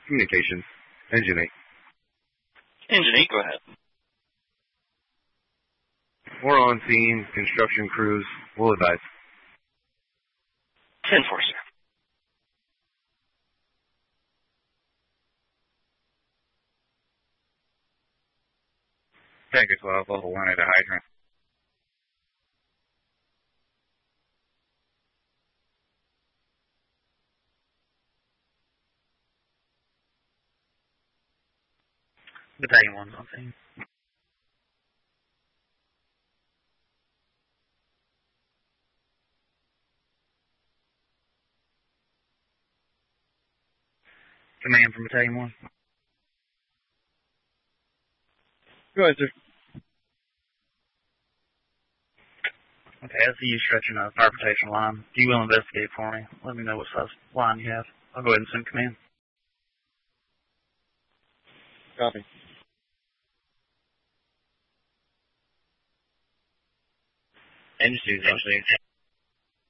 Communications. Engine 8. Engine 8, go ahead. We're on scene. Construction crews will advise. 10-4, sir. Tanker 12, level 1 at a hydrant. Battalion 1's on scene. Command from Battalion 1. Go ahead, sir. Okay, I see you stretching a fire protection line. If you will investigate for me, let me know what size line you have. I'll go ahead and send command. Copy. Engine 2 is actually